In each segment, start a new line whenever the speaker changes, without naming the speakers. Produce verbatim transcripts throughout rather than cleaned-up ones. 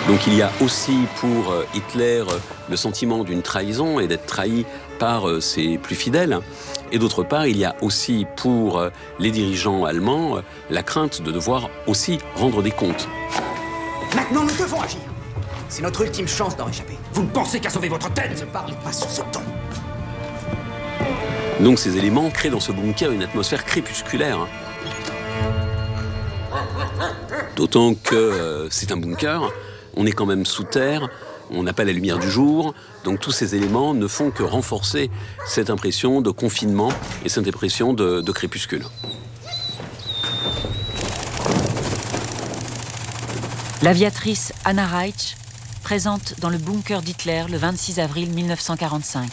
Donc il y a aussi pour Hitler le sentiment d'une trahison et d'être trahi par ses plus fidèles. Et d'autre part, il y a aussi pour les dirigeants allemands la crainte de devoir aussi rendre des comptes.
Maintenant, nous devons agir. C'est notre ultime chance d'en échapper. Vous ne pensez qu'à sauver votre tête? Ne parlez pas sur ce ton.
Donc ces éléments créent dans ce bunker une atmosphère crépusculaire. D'autant que euh, c'est un bunker, on est quand même sous terre, on n'a pas la lumière du jour, donc tous ces éléments ne font que renforcer cette impression de confinement et cette impression de, de crépuscule.
L'aviatrice Anna Reitsch, présente dans le bunker d'Hitler le vingt-six avril mille neuf cent quarante-cinq.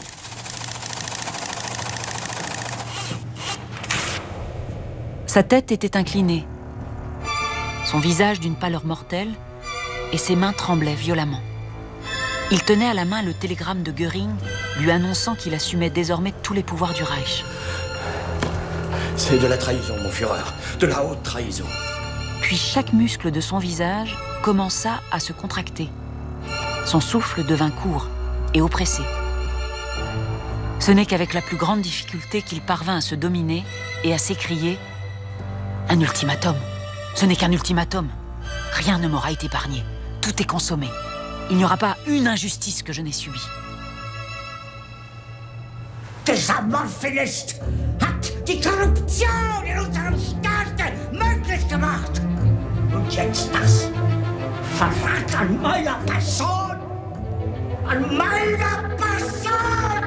Sa tête était inclinée, son visage d'une pâleur mortelle, et ses mains tremblaient violemment. Il tenait à la main le télégramme de Göring, lui annonçant qu'il assumait désormais tous les pouvoirs du Reich.
C'est de la trahison, mon Führer, de la haute trahison.
Puis chaque muscle de son visage commença à se contracter. Son souffle devint court et oppressé. Ce n'est qu'avec la plus grande difficulté qu'il parvint à se dominer et à s'écrier « Un ultimatum ! Ce n'est qu'un ultimatum. Rien ne m'aura été épargné. Tout est consommé. Il n'y aura pas une injustice que je n'ai subie. »
Dieser Morphinist hat die Korruption in unserem Staat möglich gemacht. Und jetzt das. Verrat an meiner Person. An meiner Person.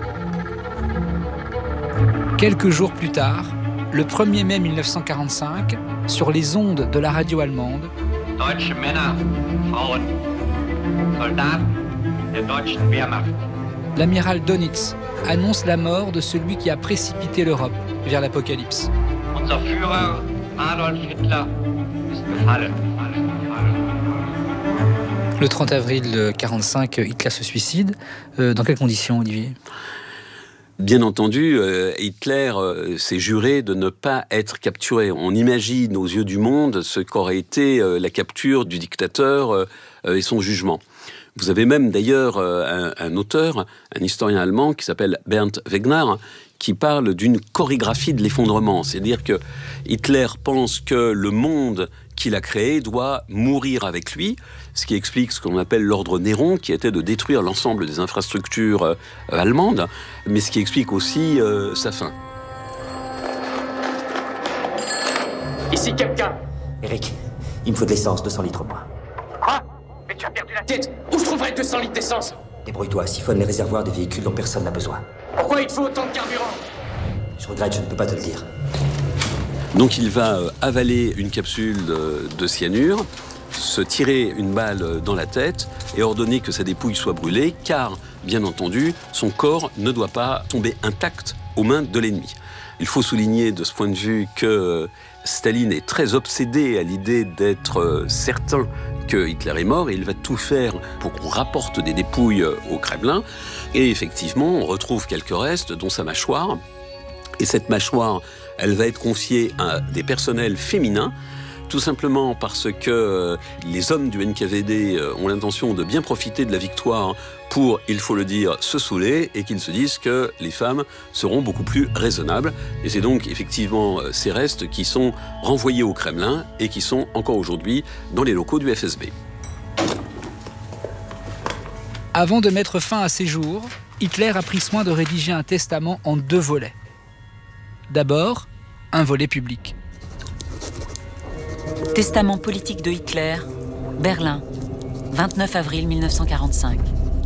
Quelques jours plus tard, le premier mai mille neuf cent quarante-cinq, sur les ondes de la radio allemande,
Deutsche Männer, Frauen, Soldaten der deutschen Wehrmacht.
L'amiral Dönitz annonce la mort de celui qui a précipité l'Europe vers l'apocalypse.
Unser Führer Adolf Hitler ist gefallen.
Le trente avril mille neuf cent quarante-cinq, Hitler se suicide. Euh, dans quelles conditions, Olivier ?
Bien entendu, euh, Hitler euh, s'est juré de ne pas être capturé. On imagine aux yeux du monde ce qu'aurait été euh, la capture du dictateur euh, euh, et son jugement. Vous avez même d'ailleurs euh, un, un auteur, un historien allemand qui s'appelle Bernd Wegner, qui parle d'une chorégraphie de l'effondrement. C'est-à-dire que Hitler pense que le monde qu'il a créé doit mourir avec lui, ce qui explique ce qu'on appelle l'ordre Néron, qui était de détruire l'ensemble des infrastructures euh, allemandes, mais ce qui explique aussi euh, sa fin.
Ici quelqu'un.
Eric, il me faut de l'essence, deux cents litres au moins.
Quoi? Mais tu as perdu la tête. Où je trouverai deux cents litres d'essence?
Débrouille-toi, siphonne les réservoirs des véhicules dont personne n'a besoin.
Pourquoi il te faut autant de carburant?
Je regrette, je ne peux pas te le dire.
Donc il va euh, avaler une capsule de, de cyanure, se tirer une balle dans la tête et ordonner que sa dépouille soit brûlée, car, bien entendu, son corps ne doit pas tomber intact aux mains de l'ennemi. Il faut souligner de ce point de vue que Staline est très obsédé à l'idée d'être certain que Hitler est mort et il va tout faire pour qu'on rapporte des dépouilles au Kremlin. Et effectivement, on retrouve quelques restes, dont sa mâchoire. Et cette mâchoire, elle va être confiée à des personnels féminins, tout simplement parce que les hommes du N K V D ont l'intention de bien profiter de la victoire pour, il faut le dire, se saouler et qu'ils se disent que les femmes seront beaucoup plus raisonnables. Et c'est donc effectivement ces restes qui sont renvoyés au Kremlin et qui sont encore aujourd'hui dans les locaux du F S B.
Avant de mettre fin à ses jours, Hitler a pris soin de rédiger un testament en deux volets. D'abord, un volet public.
Testament politique de Hitler, Berlin, vingt-neuf avril mille neuf cent quarante-cinq.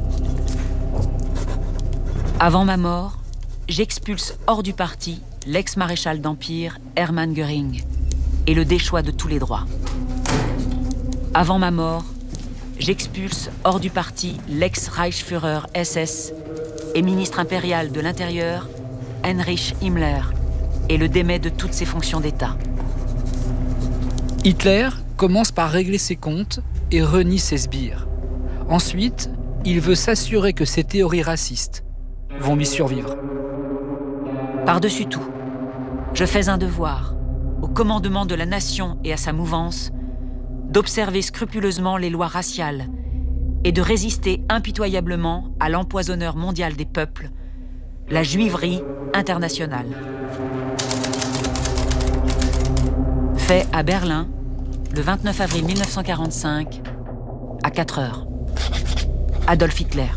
Avant ma mort, j'expulse hors du parti l'ex-maréchal d'Empire Hermann Göring et le déchois de tous les droits. Avant ma mort, j'expulse hors du parti l'ex-Reichsführer S S et ministre impérial de l'Intérieur Heinrich Himmler et le démets de toutes ses fonctions d'État.
Hitler commence par régler ses comptes et renie ses sbires. Ensuite, il veut s'assurer que ses théories racistes vont lui survivre.
Par-dessus tout, je fais un devoir, au commandement de la nation et à sa mouvance, d'observer scrupuleusement les lois raciales et de résister impitoyablement à l'empoisonneur mondial des peuples, la juiverie internationale. Fait à Berlin, le vingt-neuf avril mille neuf cent quarante-cinq, à quatre heures. Adolf Hitler.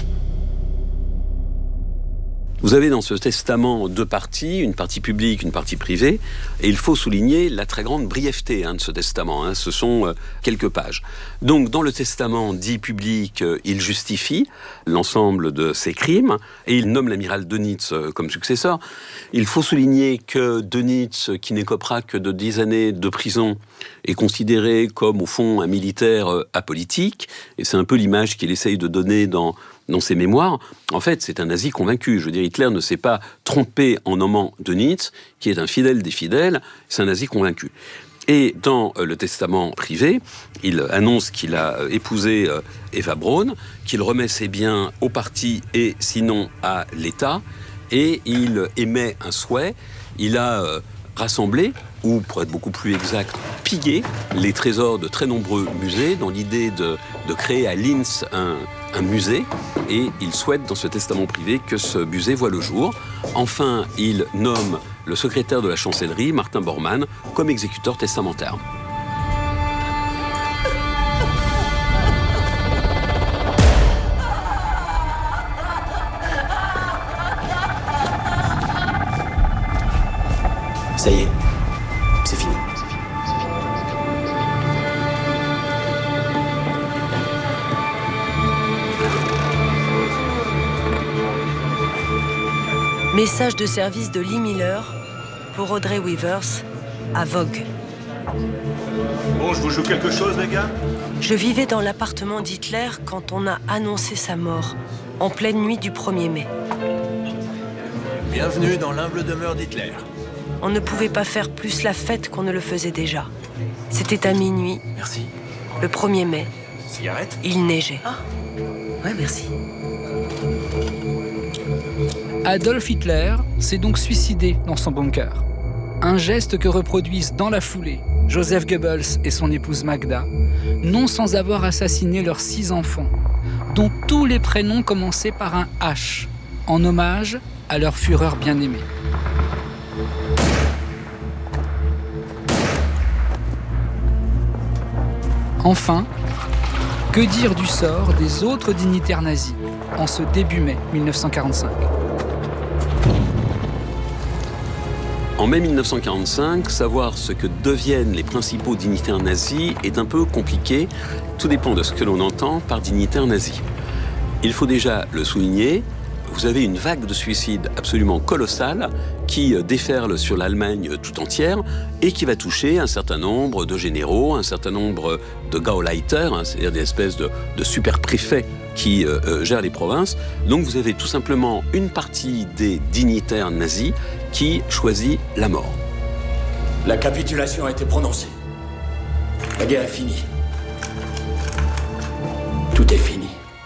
Vous avez dans ce testament deux parties, une partie publique, une partie privée, et il faut souligner la très grande brièveté hein, de ce testament. Hein, ce sont euh, quelques pages. Donc, dans le testament dit public, euh, il justifie l'ensemble de ses crimes, et il nomme l'amiral Dönitz euh, comme successeur. Il faut souligner que Dönitz, qui n'écopera que de dix années de prison, est considéré comme, au fond, un militaire euh, apolitique, et c'est un peu l'image qu'il essaye de donner dans... dans ses mémoires. En fait, c'est un nazi convaincu. Je veux dire, Hitler ne s'est pas trompé en nommant Dönitz, qui est un fidèle des fidèles, c'est un nazi convaincu. Et dans euh, le testament privé, il annonce qu'il a euh, épousé euh, Eva Braun, qu'il remet ses biens au parti et sinon à l'État, et il émet un souhait. Il a euh, rassemblé, ou pour être beaucoup plus exact, pillé les trésors de très nombreux musées dans l'idée de, de créer à Linz un, un musée, et il souhaite dans ce testament privé que ce musée voit le jour. Enfin, il nomme le secrétaire de la chancellerie, Martin Bormann, comme exécuteur testamentaire.
Ça y est, c'est fini.
Message de service de Lee Miller pour Audrey Weavers à Vogue.
Bon, je vous joue quelque chose, les gars?
Je vivais dans l'appartement d'Hitler quand on a annoncé sa mort, en pleine nuit du premier mai.
Bienvenue dans l'humble demeure d'Hitler.
On ne pouvait pas faire plus la fête qu'on ne le faisait déjà. C'était à minuit.
Merci.
Le premier mai.
Cigarette?
Il neigeait. Ah, ouais, merci.
Adolf Hitler s'est donc suicidé dans son bunker. Un geste que reproduisent dans la foulée Joseph Goebbels et son épouse Magda, non sans avoir assassiné leurs six enfants, dont tous les prénoms commençaient par un H, en hommage à leur Führer bien-aimé. Enfin, que dire du sort des autres dignitaires nazis en ce début mai mille neuf cent quarante-cinq ?
En mai mille neuf cent quarante-cinq, savoir ce que deviennent les principaux dignitaires nazis est un peu compliqué. Tout dépend de ce que l'on entend par dignitaire nazi. Il faut déjà le souligner, vous avez une vague de suicides absolument colossale qui déferle sur l'Allemagne tout entière et qui va toucher un certain nombre de généraux, un certain nombre de Gauleiter, hein, c'est-à-dire des espèces de, de super-préfets qui euh, euh, gèrent les provinces. Donc vous avez tout simplement une partie des dignitaires nazis qui choisit la mort.
La capitulation a été prononcée. La guerre est finie. Tout est fini.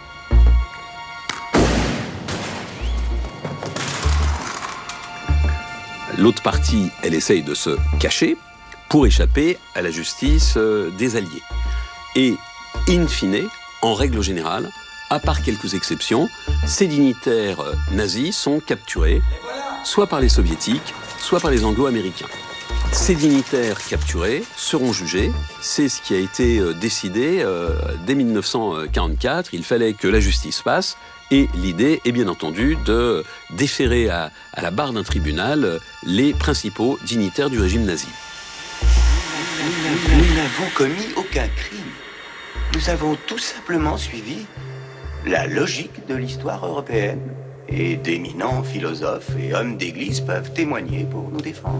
L'autre partie, elle essaye de se cacher pour échapper à la justice euh, des Alliés. Et, in fine, en règle générale, à part quelques exceptions, ces dignitaires euh, nazis sont capturés, soit par les soviétiques, soit par les anglo-américains. Ces dignitaires capturés seront jugés. C'est ce qui a été euh, décidé euh, dès mille neuf cent quarante-quatre. Il fallait que la justice passe. Et l'idée est bien entendu de déférer à, à la barre d'un tribunal les principaux dignitaires du régime nazi.
Nous n'avons commis aucun crime. Nous avons tout simplement suivi la logique de l'histoire européenne. Et d'éminents philosophes et hommes d'église peuvent témoigner pour nous défendre.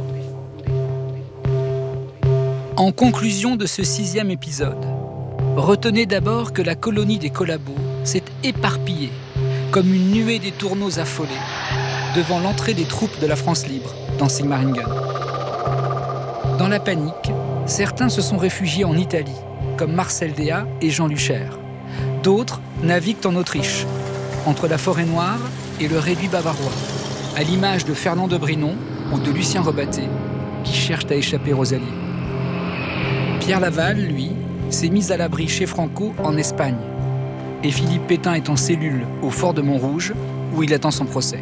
En conclusion de ce sixième épisode, retenez d'abord que la colonie des collabos s'est éparpillée comme une nuée des tourneaux affolés devant l'entrée des troupes de la France libre dans Sigmaringen. Dans la panique, certains se sont réfugiés en Italie, comme Marcel Déat et Jean Lucher. D'autres naviguent en Autriche, entre la Forêt-Noire et le réduit bavarois, à l'image de Fernand de Brinon ou de Lucien Rebatté, qui cherchent à échapper aux Alliés. Pierre Laval, lui, s'est mis à l'abri chez Franco en Espagne. et Philippe Pétain est en cellule au fort de Montrouge, où il attend son procès.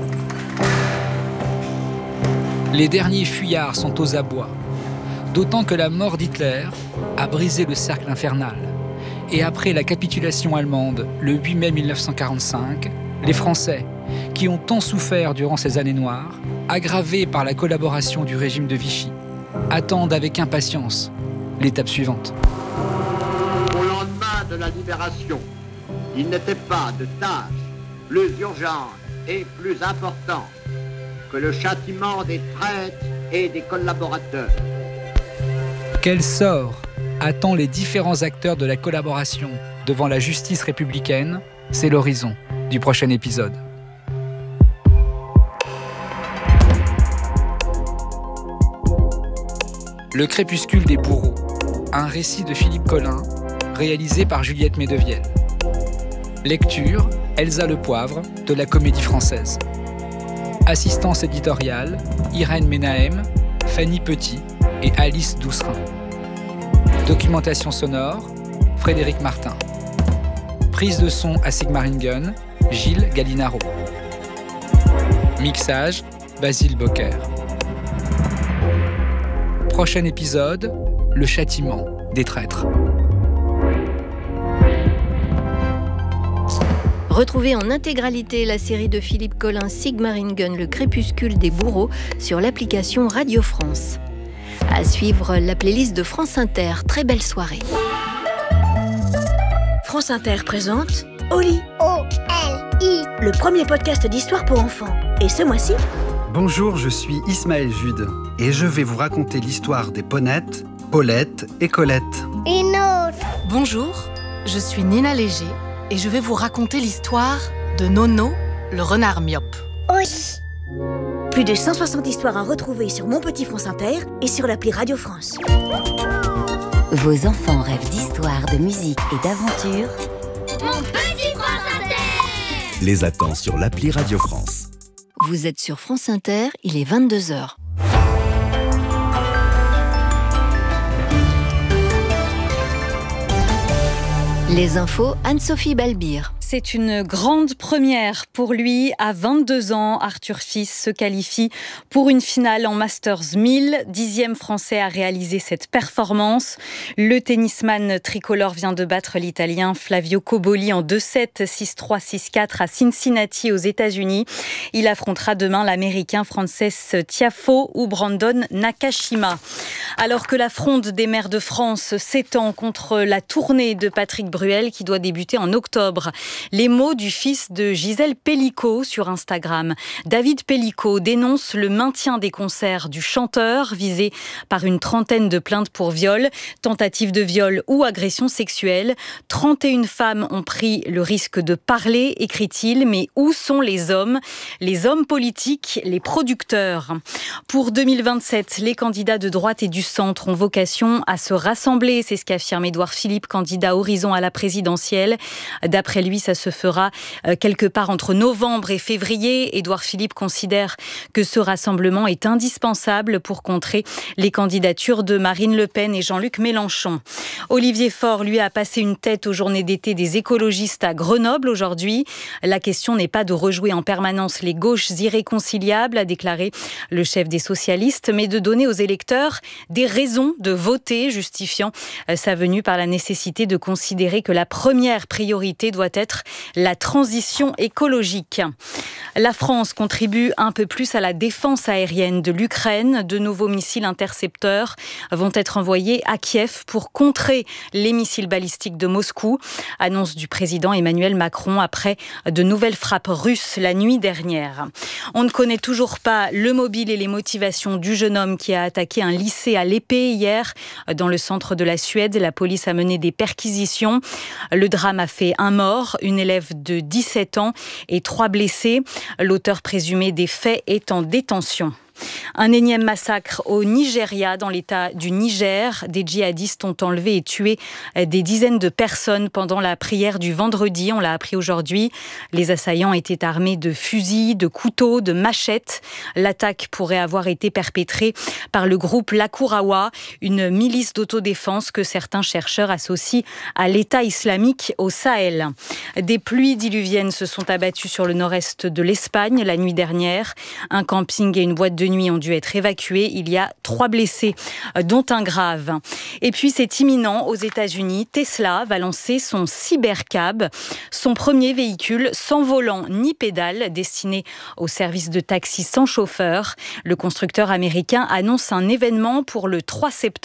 Les derniers fuyards sont aux abois, d'autant que la mort d'Hitler a brisé le cercle infernal. Et après la capitulation allemande, le huit mai mille neuf cent quarante-cinq, les Français, qui ont tant souffert durant ces années noires, aggravées par la collaboration du régime de Vichy, attendent avec impatience l'étape suivante.
Au lendemain de la libération, il n'était pas de tâche plus urgente et plus importante que le châtiment des traîtres et des collaborateurs.
Quel sort attend les différents acteurs de la collaboration devant la justice républicaine? C'est l'horizon du prochain épisode. Le crépuscule des bourreaux, un récit de Philippe Collin, réalisé par Juliette Medevielle. Lecture, Elsa Lepoivre, de la Comédie Française. Assistance éditoriale, Irène Menahem, Fanny Petit et Alice Doucerin. Documentation sonore, Frédéric Martin. Prise de son à Sigmaringen, Gilles Gallinaro. Mixage, Basile Bocquer. Prochain épisode, le châtiment des traîtres.
Retrouvez en intégralité la série de Philippe Collin Sigmaringen, Le crépuscule des bourreaux, sur l'application Radio France. À suivre la playlist de France Inter. Très belle soirée.
France Inter présente Oli. O L I. Le premier podcast d'histoire pour enfants. Et ce mois-ci...
Bonjour, je suis Ismaël Jude et je vais vous raconter l'histoire des Ponettes, Paulette et Colette.
Une autre.
Bonjour, je suis Nina Léger et je vais vous raconter l'histoire de Nono, le renard myope.
Oui. Plus de cent soixante histoires à retrouver sur Mon Petit France Inter et sur l'appli Radio France.
Vos enfants rêvent d'histoire, de musique et d'aventure.
Mon Petit France Inter
les attend sur l'appli Radio France.
Vous êtes sur France Inter, il est vingt-deux heures. Les infos, Anne-Sophie Balbir.
C'est une grande première pour lui. À vingt-deux ans, Arthur Fils se qualifie pour une finale en Masters mille. Dixième Français à réaliser cette performance. Le tennisman tricolore vient de battre l'Italien Flavio Cobolli en deux sept, six trois, six quatre à Cincinnati aux États-Unis. Il affrontera demain l'Américain Frances Tiafoe ou Brandon Nakashima. Alors que la fronde des maires de France s'étend contre la tournée de Patrick Bruel qui doit débuter en octobre. Les mots du fils de Gisèle Pellicot sur Instagram. David Pellicot dénonce le maintien des concerts du chanteur visé par une trentaine de plaintes pour viol, tentative de viol ou agression sexuelle. trente et une femmes ont pris le risque de parler, écrit-il, mais où sont les hommes ? Les hommes politiques, les producteurs. Pour deux mille vingt-sept, les candidats de droite et du centre ont vocation à se rassembler, c'est ce qu'affirme Édouard Philippe, candidat Horizon à la présidentielle. D'après lui, ça se fera quelque part entre novembre et février. Édouard Philippe considère que ce rassemblement est indispensable pour contrer les candidatures de Marine Le Pen et Jean-Luc Mélenchon. Olivier Faure, lui, a passé une tête aux journées d'été des écologistes à Grenoble aujourd'hui. La question n'est pas de rejouer en permanence les gauches irréconciliables, a déclaré le chef des socialistes, mais de donner aux électeurs des raisons de voter, justifiant sa venue par la nécessité de considérer que la première priorité doit être la transition écologique. La France contribue un peu plus à la défense aérienne de l'Ukraine. De nouveaux missiles intercepteurs vont être envoyés à Kiev pour contrer les missiles balistiques de Moscou. Annonce du président Emmanuel Macron après de nouvelles frappes russes la nuit dernière. On ne connaît toujours pas le mobile et les motivations du jeune homme qui a attaqué un lycée à l'épée hier dans le centre de la Suède. La police a mené des perquisitions. Le drame a fait un mort, une élève de dix-sept ans et trois blessés. L'auteur présumé des faits est en détention. Un énième massacre au Nigeria, dans l'état du Niger. Des djihadistes ont enlevé et tué des dizaines de personnes pendant la prière du vendredi, on l'a appris aujourd'hui. Les assaillants étaient armés de fusils, de couteaux, de machettes. L'attaque pourrait avoir été perpétrée par le groupe Lakurawa, une milice d'autodéfense que certains chercheurs associent à l'État islamique au Sahel. Des pluies diluviennes se sont abattues sur le nord-est de l'Espagne la nuit dernière. Un camping et une boîte de nuit ont dû être évacués. Il y a trois blessés, dont un grave. Et puis c'est imminent aux États-Unis. Tesla va lancer son Cybercab, son premier véhicule sans volant ni pédale, destiné au service de taxi sans chauffeur. Le constructeur américain annonce un événement pour le trois septembre.